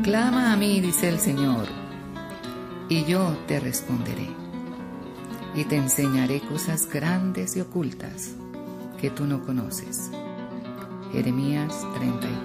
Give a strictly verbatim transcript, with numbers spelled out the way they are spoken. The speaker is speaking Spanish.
Clama a mí, dice el Señor, y yo te responderé, y te enseñaré cosas grandes y ocultas que tú no conoces. Jeremías treinta y